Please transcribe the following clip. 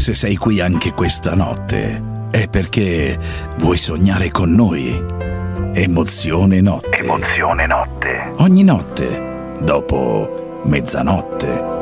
se sei qui anche questa notte è perché vuoi sognare con noi. Emozione Notte. Emozione Notte. Ogni notte, dopo mezzanotte.